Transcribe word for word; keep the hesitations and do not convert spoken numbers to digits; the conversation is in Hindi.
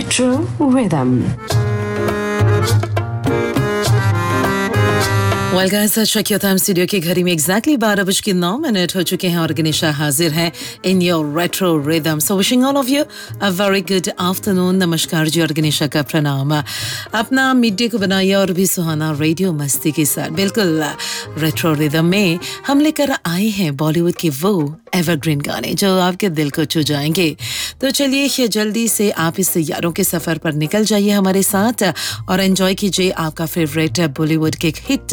Retro Rhythm. Well guys, check your time. Studio की घड़ी में एग्जैक्टली बारह बज के नौ मिनट हो चुके हैं और गणेशा हाजिर है in your retro rhythm. So wishing all of you a very good afternoon. नमस्कार जी और गणेशा का प्रणाम. अपना मिड डे को बनाइए और भी सुहाना रेडियो मस्ती के साथ. बिल्कुल रेट्रो रिदम में हम लेकर आए हैं बॉलीवुड के वो एवरग्रीन गाने जो आपके दिल को छू जाएंगे. तो चलिए जल्दी से आप इस यारों के सफर पर निकल जाइए हमारे साथ और एंजॉय कीजिए आपका फेवरेट बॉलीवुड के हिट